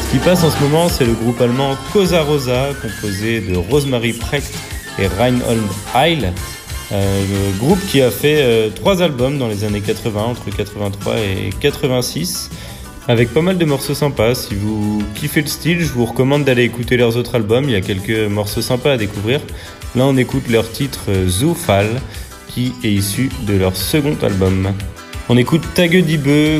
Ce qui passe en ce moment, c'est le groupe allemand Cosa Rosa, composé de Rosemary Precht et Reinhold Heil. Groupe qui a fait 3 albums dans les années 80, entre 83 et 86, avec pas mal de morceaux sympas. Si vous kiffez le style, je vous recommande d'aller écouter leurs autres albums. Il y a quelques morceaux sympas à découvrir. Là, on écoute leur titre Zufall, qui est issu de leur second album. On écoute Tage die Bö,